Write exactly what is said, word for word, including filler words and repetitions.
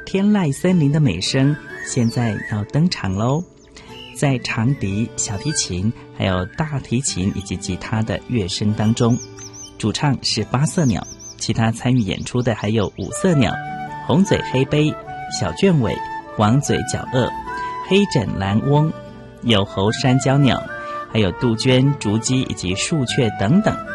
天籁森林的美声现在要登场喽。在长笛、小提琴还有大提琴以及吉他的乐声当中，主唱是八色鸟，其他参与演出的还有五色鸟、红嘴黑鹎、小卷尾、黄嘴角鳄、黑枕蓝翁、有喉山椒鸟，还有杜鹃、竹鸡以及树雀等等。